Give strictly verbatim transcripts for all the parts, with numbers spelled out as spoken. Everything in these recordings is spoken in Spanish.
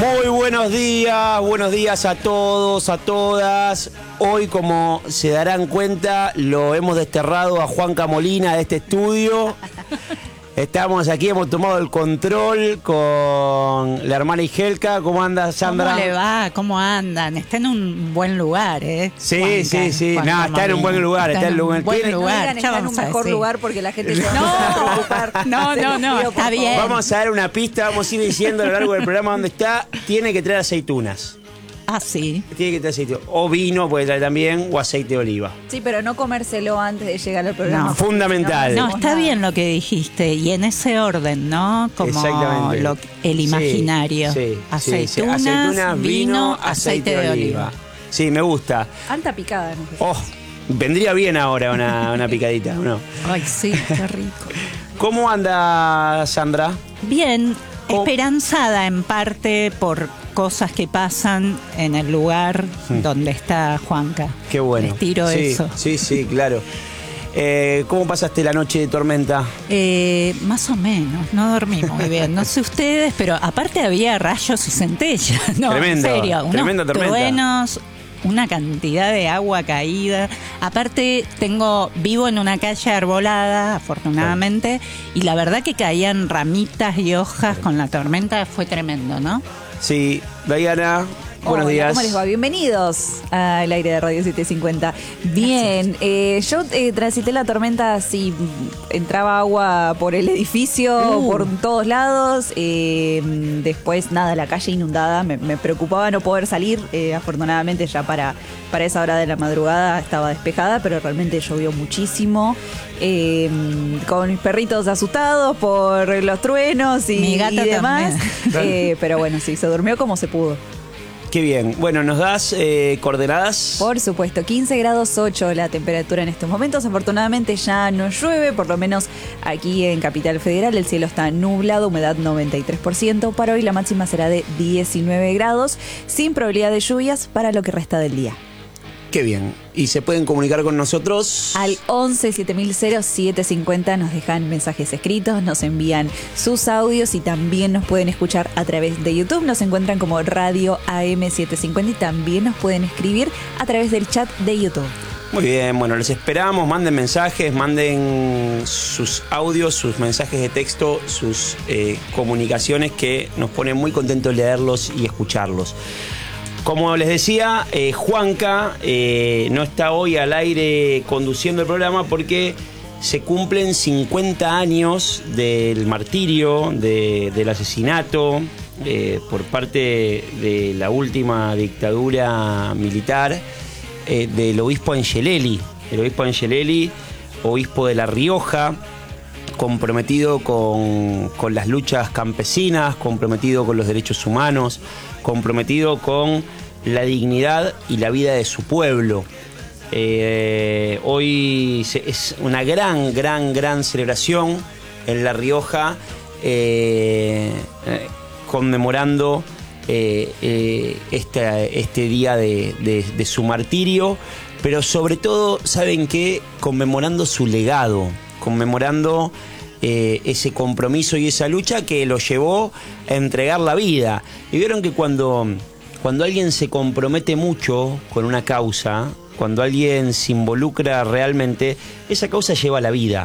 Muy buenos días, buenos días a todos, a todas. Hoy, como se darán cuenta, lo hemos desterrado a Juanca Molina de este estudio. Estamos aquí, hemos tomado el control con la hermana Igelka. ¿Cómo anda, Sandra? ¿Cómo le va? ¿Cómo andan? Está en un buen lugar, ¿eh? Sí, Juanca, sí, sí. Juanca No, está en un buen lugar. Está, está en un lugar. buen Tiene... lugar. No digan, está en un mejor lugar porque la gente se va a preocupar. No, no, no, está bien. Vamos a dar una pista, vamos a ir diciendo a lo largo del programa dónde está. Tiene que traer aceitunas. Ah, sí. Tiene que traer aceite. O vino puede traer también, o aceite de oliva. Sí, pero no comérselo antes de llegar al programa. No, fundamental. No, está bien lo que dijiste. Y en ese orden, ¿no? Como exactamente. Lo, el imaginario. Sí, sí, aceitunas, sí, sí. Aceitunas, vino, aceite de oliva. Sí, me gusta. Alta picada, ¿no? Oh, vendría bien ahora una, una picadita, ¿no? Ay, sí, qué rico. ¿Cómo anda, Sandra? Bien, Oh. esperanzada en parte por cosas que pasan en el lugar Hmm. donde está Juanca. Qué bueno. Les tiro sí, eso. Sí, sí, claro. Eh, ¿Cómo pasaste la noche de tormenta? Eh, más o menos, no dormí muy bien. No sé ustedes, pero aparte había rayos y centellas. No, Tremendo, en serio, unos tremenda tormenta. truenos, una cantidad de agua caída. Aparte, tengo vivo en una calle arbolada, afortunadamente, y la verdad que caían ramitas y hojas con la tormenta, fue tremendo, ¿no? Sí, Diana, buenos Hola, días. ¿cómo les va? Bienvenidos al aire de Radio setecientos cincuenta. Bien, eh, yo eh, transité la tormenta así, entraba agua por el edificio, Uh. por todos lados. Eh, después, nada, la calle inundada. Me, me preocupaba no poder salir. Eh, afortunadamente, ya para, para esa hora de la madrugada estaba despejada, pero realmente llovió muchísimo. Eh, con mis perritos asustados por los truenos y, Mi gata y demás. también. Eh, pero bueno, sí, se durmió como se pudo. Qué bien. Bueno, ¿nos das eh, coordenadas? Por supuesto, quince grados ocho la temperatura en estos momentos. Afortunadamente ya no llueve, por lo menos aquí en Capital Federal. El cielo está nublado, humedad noventa y tres por ciento. Para hoy la máxima será de diecinueve grados, sin probabilidad de lluvias para lo que resta del día. Qué bien. ¿Y se pueden comunicar con nosotros? Al once siete mil siete cincuenta nos dejan mensajes escritos, nos envían sus audios y también nos pueden escuchar a través de YouTube. Nos encuentran como Radio A M setecientos cincuenta y también nos pueden escribir a través del chat de YouTube. Muy bien, bueno, les esperamos, manden mensajes, manden sus audios, sus mensajes de texto, sus eh, comunicaciones que nos ponen muy contentos leerlos y escucharlos. Como les decía, eh, Juanca eh, no está hoy al aire conduciendo el programa porque se cumplen cincuenta años del martirio, de, del asesinato eh, por parte de la última dictadura militar eh, del obispo Angelelli. El obispo Angelelli, obispo de La Rioja, comprometido con, con las luchas campesinas, comprometido con los derechos humanos, comprometido con la dignidad y la vida de su pueblo. Eh, hoy es una gran, gran, gran celebración en La Rioja, eh, eh, conmemorando eh, eh, este, este día de, de, de su martirio, pero sobre todo, ¿saben qué? Conmemorando su legado, conmemorando eh, ese compromiso y esa lucha que lo llevó a entregar la vida. Y vieron que cuando, cuando alguien se compromete mucho con una causa, cuando alguien se involucra realmente, esa causa lleva la vida.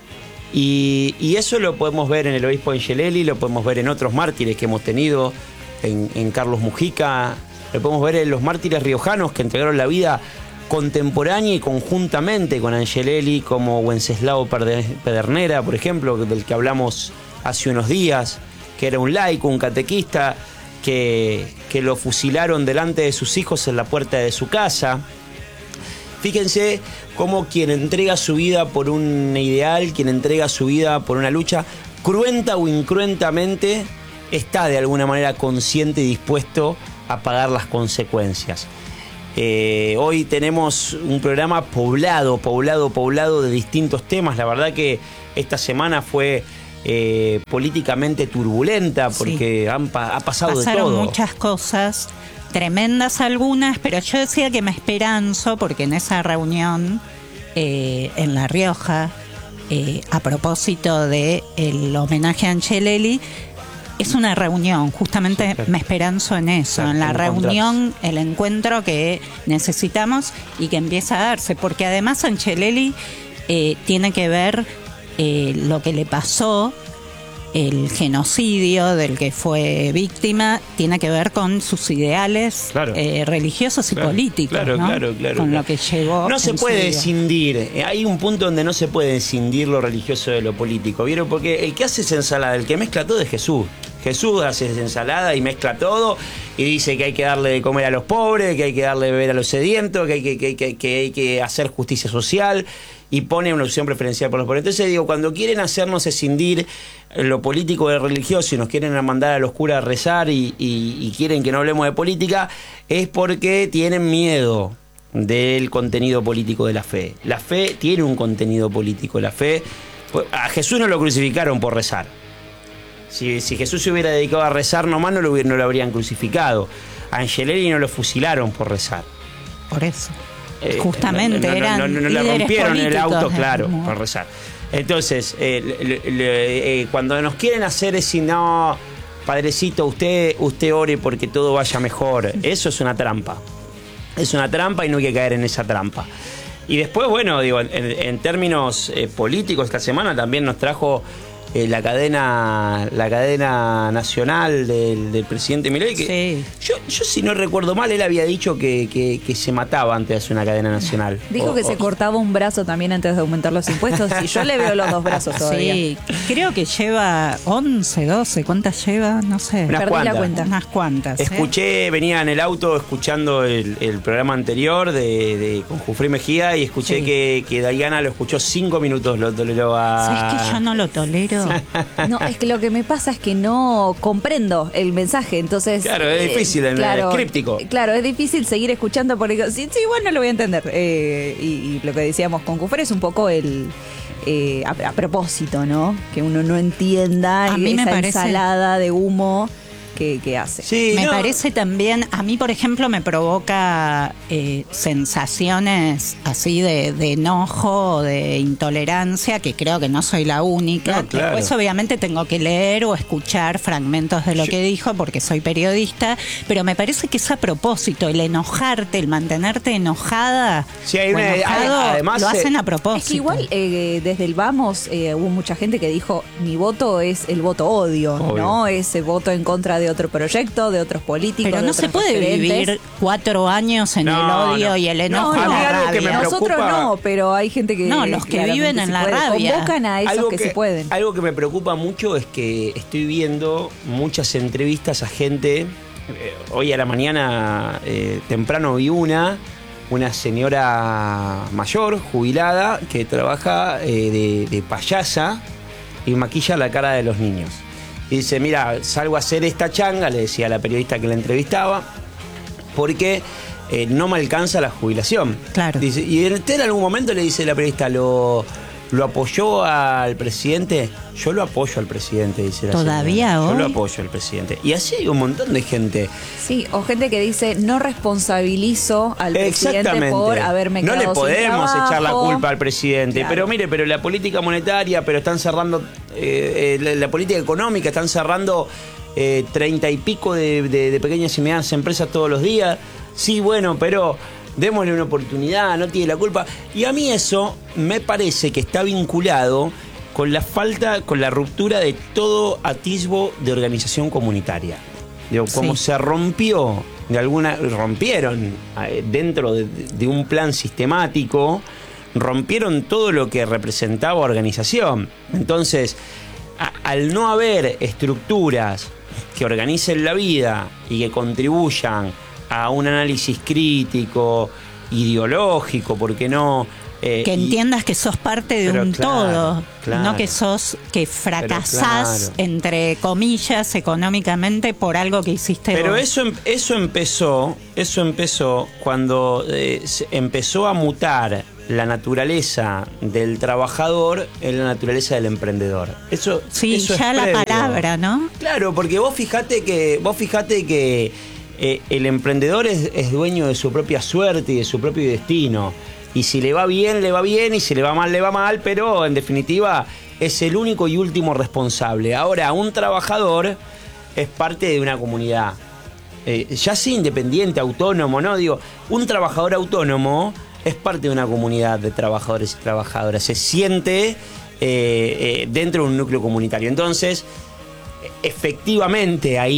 Y, y eso lo podemos ver en el obispo Angelelli, lo podemos ver en otros mártires que hemos tenido, en, en Carlos Mujica, lo podemos ver en los mártires riojanos que entregaron la vida contemporánea y conjuntamente con Angelelli, como Wenceslao Pedernera, por ejemplo, del que hablamos hace unos días, que era un laico, un catequista, que, que lo fusilaron delante de sus hijos en la puerta de su casa. Fíjense cómo quien entrega su vida por un ideal, quien entrega su vida por una lucha, cruenta o incruentamente, está de alguna manera consciente y dispuesto a pagar las consecuencias. Eh, hoy tenemos un programa poblado, poblado, poblado de distintos temas. La verdad que esta semana fue eh, políticamente turbulenta porque sí. han, ha pasado Pasaron de todo. muchas cosas, tremendas algunas, pero yo decía que me esperanzo porque en esa reunión eh, en La Rioja, eh, a propósito del homenaje a Angelelli, es una reunión, justamente Super. me esperanzo en eso, Exacto, en la encontrarse. reunión, el encuentro que necesitamos y que empieza a darse, porque además Angelelli eh, tiene que ver eh, lo que le pasó, el genocidio del que fue víctima, tiene que ver con sus ideales Claro. eh, religiosos y Claro, políticos, claro, ¿no? claro, claro, con claro. lo que llegó. No se en su puede vida. escindir. Eh, Hay un punto donde no se puede escindir lo religioso de lo político. ¿Vieron? Porque el que hace esa ensalada, el que mezcla todo es Jesús. Jesús hace esa ensalada y mezcla todo y dice que hay que darle de comer a los pobres, que hay que darle de beber a los sedientos, que hay que, que, que, que hay que hacer justicia social y pone una opción preferencial por los pobres. Entonces digo, cuando quieren hacernos escindir lo político de religioso y nos quieren mandar a los curas a rezar y, y, y quieren que no hablemos de política, es porque tienen miedo del contenido político de la fe. La fe tiene un contenido político. La fe, a Jesús no lo crucificaron por rezar. Si, si Jesús se hubiera dedicado a rezar nomás, no lo, hubiera- no lo habrían crucificado. A Angelelli no lo fusilaron por rezar. Por eso. Eh, Justamente, no, no, no, eran no, no, no le líderes rompieron el políticos, auto, claro, digamos. por rezar. Entonces, eh, le- le- eh, cuando nos quieren hacer decir, no, padrecito, usted, usted ore porque todo vaya mejor, eso es una trampa. Es una trampa y no hay que caer en esa trampa. Y después, bueno, digo, en, en términos eh, políticos, esta semana también nos trajo eh, la cadena la cadena nacional del, del presidente Milei, que Sí. yo, yo si no recuerdo mal, él había dicho que, que, que se mataba antes de hacer una cadena nacional. Dijo O- que se o- cortaba un brazo también antes de aumentar los impuestos y yo le veo los dos brazos todavía. Sí, creo que lleva once, doce, ¿cuántas lleva? No sé. Unas Perdí cuantas. la cuenta. Unas cuantas. ¿eh? Escuché, venía en el auto escuchando el, el programa anterior de, de con Jufré Mejía y escuché Sí. que, que Dayana lo escuchó cinco minutos, lo toleró a... ¿Sabes que yo no lo tolero? No, es que lo que me pasa es que no comprendo el mensaje, entonces... Claro, es difícil, el- es críptico. Claro, es difícil seguir escuchando porque sí, sí, bueno, lo voy a entender. Eh, y, y lo que decíamos con Cufre es un poco el... eh, a, a propósito, ¿no? Que uno no entienda A mí me esa parece- ensalada de humo que, que hace. Sí, Me no, parece también, a mí por ejemplo me provoca eh, sensaciones así de, de enojo, de intolerancia, que creo que no soy la única. No, claro. Después obviamente tengo que leer o escuchar fragmentos de lo Yo- que dijo porque soy periodista, pero me parece que es a propósito, el enojarte, el mantenerte enojada Sí, hay o una- enojado, hay- además, lo hacen eh, a propósito. Es que igual eh, desde el Vamos eh, hubo mucha gente que dijo mi voto es el voto odio, Obvio. ¿no? Ese voto en contra de otro proyecto, de otros políticos. Pero de no se otros puede referentes. vivir cuatro años en No, el odio no. y el No, enojo No, y a mí la algo que me rabia. preocupa- Nosotros no, pero hay gente que No, los que claramente viven en sí la puede. rabia. Convocan a esos algo que, sí pueden. Algo que me preocupa mucho es que estoy viendo muchas entrevistas a gente. eh, hoy a la mañana eh, temprano vi una, una señora mayor, jubilada, que trabaja eh, de, de payasa y maquilla la cara de los niños. Y dice, mira, salgo a hacer esta changa, le decía a la periodista que la entrevistaba, porque eh, no me alcanza la jubilación. Claro. Dice, y usted en algún momento le dice la periodista, ¿lo, lo apoyó al presidente? Yo lo apoyo al presidente, dice la ¿Todavía señora. Yo hoy? lo apoyo al presidente. Y así hay un montón de gente. Sí, o gente que dice no responsabilizo al presidente Exactamente. por haberme no quedado le podemos sin echar la trabajo. culpa al presidente. Claro. Pero mire, pero la política monetaria, pero están cerrando, eh, eh, la, la política económica, están cerrando eh, treinta y pico de, de- de pequeñas y medianas empresas todos los días. Sí, bueno, pero démosle una oportunidad, no tiene la culpa. Y a mí eso me parece que está vinculado con la falta, con la ruptura de todo atisbo de organización comunitaria. Digo, como Sí. se rompió, de alguna, rompieron eh, dentro de, de un plan sistemático, rompieron todo lo que representaba organización. Entonces, a- al no haber estructuras que organicen la vida y que contribuyan a un análisis crítico, ideológico, ¿por qué no? Eh, Que y- entiendas que sos parte de Pero un claro, todo, claro. no que sos, que fracasás, claro. entre comillas, económicamente por algo que hiciste Pero vos. eso, em- eso empezó, eso empezó cuando eh, se empezó a mutar la naturaleza del trabajador en la naturaleza del emprendedor. Eso, Sí, eso es ya la previo. palabra, ¿no? Claro, porque vos fijate que, vos fijate que eh, el emprendedor es, es dueño de su propia suerte y de su propio destino. Y si le va bien, le va bien, y si le va mal, le va mal, pero en definitiva es el único y último responsable. Ahora, un trabajador es parte de una comunidad. Eh, ya sea independiente, autónomo, ¿no? Digo, un trabajador autónomo es parte de una comunidad de trabajadores y trabajadoras. Se siente eh, eh, dentro de un núcleo comunitario. Entonces, efectivamente, ahí